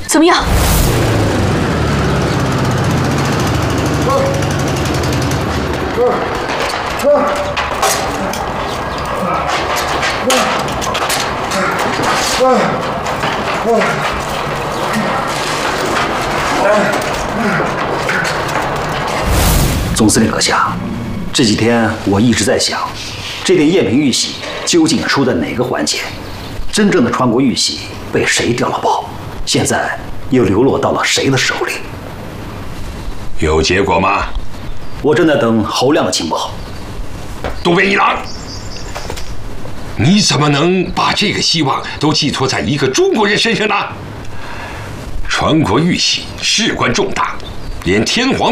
怎么样？ 总司令阁下，这几天我一直在想，这点赝品玉玺究竟出在哪个环节？真正的传国玉玺被谁调了包？现在又流落到了谁的手里？ 有结果吗？ 我正在等侯亮的情报。 渡边一郎，你怎么能把这个希望都寄托在一个中国人身上呢？传国玉玺事关重大，连天皇